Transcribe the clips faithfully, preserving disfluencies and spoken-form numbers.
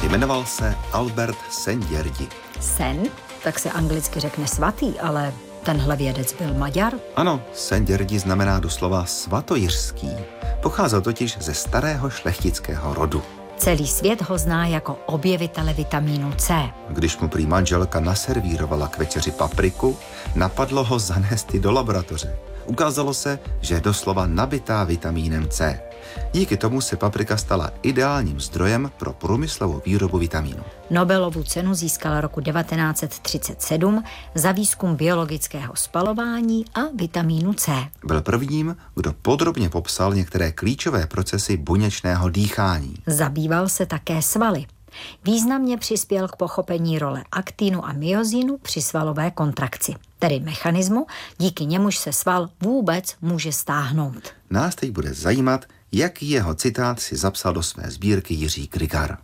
Jmenoval se Albert Szent-Györgyi. Sen? Tak se anglicky řekne svatý, ale tenhle vědec byl Maďar? Ano, Szent-Györgyi znamená doslova svatojiřský. Pocházel totiž ze starého šlechtického rodu. Celý svět ho zná jako objevitele vitamínu C. Když mu prý manželka naservírovala k večeři papriku, napadlo ho zanést ji do laboratoře. Ukázalo se, že je doslova nabitá vitamínem C. Díky tomu se paprika stala ideálním zdrojem pro průmyslovou výrobu vitamínu. Nobelovu cenu získala roku devatenáct set třicet sedm za výzkum biologického spalování a vitamínu C. Byl prvním, kdo podrobně popsal některé klíčové procesy buněčného dýchání. Zabýval se také svaly. Významně přispěl k pochopení role aktinu a myozinu při svalové kontrakci, tedy mechanismu, díky němuž se sval vůbec může stáhnout. Nás teď bude zajímat, jaký jeho citát si zapsal do své sbírky Jiří Krygar.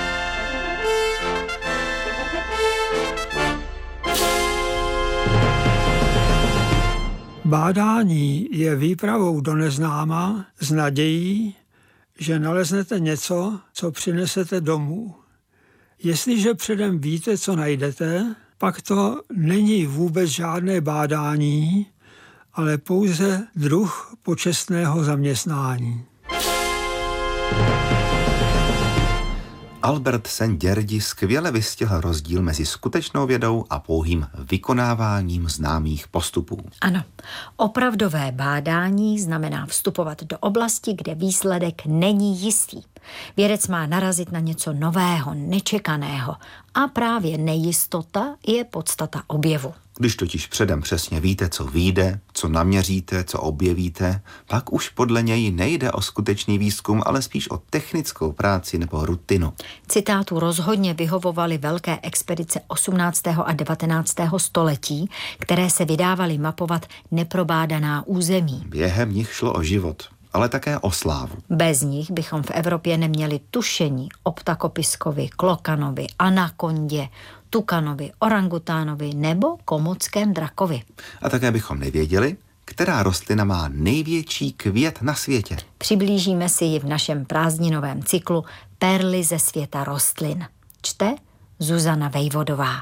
Bádání je výpravou do neznáma s nadějí, že naleznete něco, co přinesete domů. Jestliže předem víte, co najdete, pak to není vůbec žádné bádání, ale pouze druh počestného zaměstnání. Albert Szent-Györgyi skvěle vystihl rozdíl mezi skutečnou vědou a pouhým vykonáváním známých postupů. Ano, opravdové bádání znamená vstupovat do oblasti, kde výsledek není jistý. Vědec má narazit na něco nového, nečekaného a právě nejistota je podstata objevu. Když totiž předem přesně víte, co vyjde, co naměříte, co objevíte, pak už podle něj nejde o skutečný výzkum, ale spíš o technickou práci nebo rutinu. Citátu rozhodně vyhovovaly velké expedice osmnáctého a devatenáctého století, které se vydávaly mapovat neprobádaná území. Během nich šlo o život, ale také o slávu. Bez nich bychom v Evropě neměli tušení o ptakopiskovi, klokanovi, anakondě, tukanovi, orangutánovi nebo komockém drakovi. A také bychom nevěděli, která rostlina má největší květ na světě. Přiblížíme si ji v našem prázdninovém cyklu Perly ze světa rostlin. Čte Zuzana Vejvodová.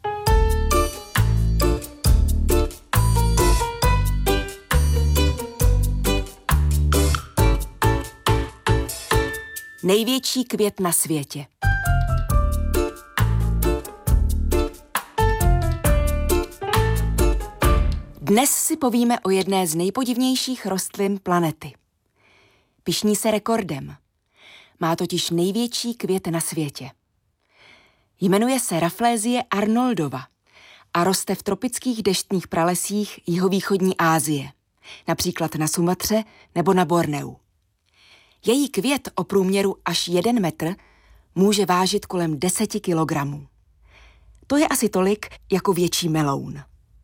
Největší květ na světě. Dnes si povíme o jedné z nejpodivnějších rostlin planety. Pyšní se rekordem. Má totiž největší květ na světě. Jmenuje se Rafflesie arnoldova a roste v tropických deštných pralesích jihovýchodní Asie, například na Sumatře nebo na Borneu. Její květ o průměru až jeden metr může vážit kolem deseti kilogramů. To je asi tolik jako větší meloun.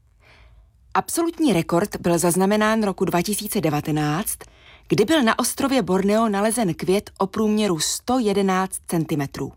Absolutní rekord byl zaznamenán roku dva tisíce devatenáct, kdy byl na ostrově Borneo nalezen květ o průměru sto jedenáct centimetrů.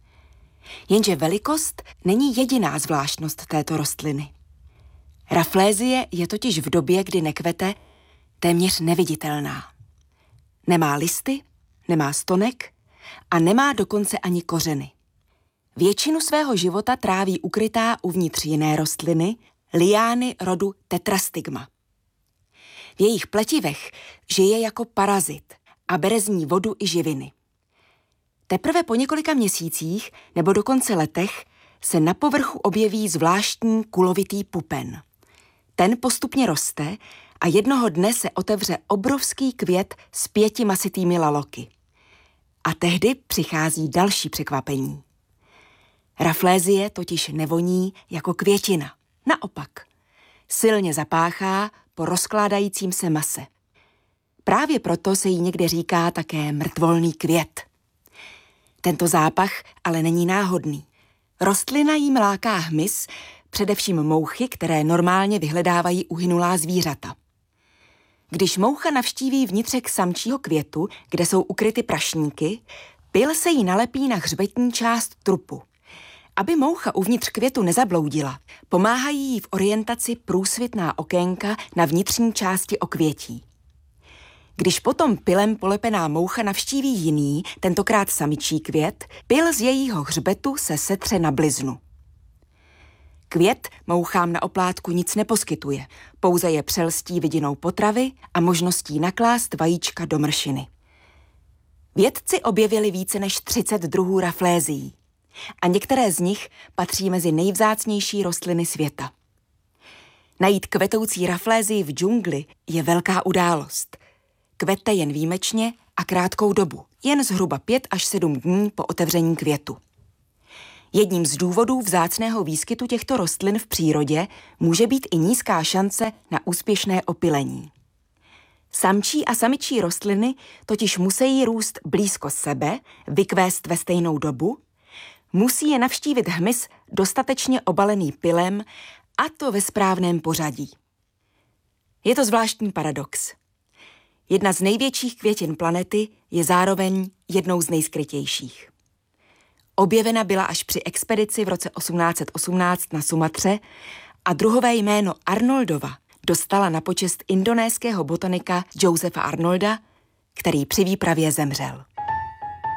Jenže velikost není jediná zvláštnost této rostliny. Rafflesie je totiž v době, kdy nekvete, téměř neviditelná. Nemá listy, nemá stonek a nemá dokonce ani kořeny. Většinu svého života tráví ukrytá uvnitř jiné rostliny, liány rodu Tetrastigma. V jejich pletivech žije jako parazit a bere z ní vodu i živiny. Teprve po několika měsících nebo dokonce letech se na povrchu objeví zvláštní kulovitý pupen. Ten postupně roste a jednoho dne se otevře obrovský květ s pěti masitými laloky. A tehdy přichází další překvapení. Rafflesie totiž nevoní jako květina. Naopak, silně zapáchá po rozkládajícím se mase. Právě proto se jí někde říká také mrtvolný květ. Tento zápach ale není náhodný. Rostlina jí láká hmyz, především mouchy, které normálně vyhledávají uhynulá zvířata. Když moucha navštíví vnitřek samčího květu, kde jsou ukryty prašníky, pyl se jí nalepí na hřbetní část trupu. Aby moucha uvnitř květu nezabloudila, pomáhají jí v orientaci průsvitná okénka na vnitřní části okvětí. Když potom pilem polepená moucha navštíví jiný, tentokrát samičí květ, pil z jejího hřbetu se setře na bliznu. Květ mouchám na oplátku nic neposkytuje, pouze je přelstí vidinou potravy a možností naklást vajíčka do mršiny. Vědci objevili více než třicet druhů raflézií a některé z nich patří mezi nejvzácnější rostliny světa. Najít kvetoucí raflézii v džungli je velká událost. Kvete jen výjimečně a krátkou dobu, jen zhruba pět až sedm dní po otevření květu. Jedním z důvodů vzácného výskytu těchto rostlin v přírodě může být i nízká šance na úspěšné opylení. Samčí a samičí rostliny totiž musí růst blízko sebe, vykvést ve stejnou dobu, musí je navštívit hmyz dostatečně obalený pylem, a to ve správném pořadí. Je to zvláštní paradox. Jedna z největších květin planety je zároveň jednou z nejskrytějších. Objevena byla až při expedici v roce osmnáct set osmnáct na Sumatře a druhové jméno Arnoldova dostala na počest indonéského botanika Josepha Arnolda, který při výpravě zemřel.